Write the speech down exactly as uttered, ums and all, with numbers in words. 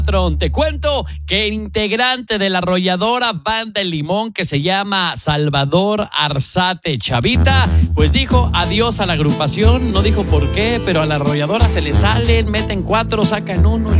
Te cuento que el integrante de la arrolladora Banda El Limón, que se llama Salvador Arzate Chavita, pues dijo adiós a la agrupación. No dijo por qué, pero a la arrolladora se le salen, meten cuatro, sacan uno y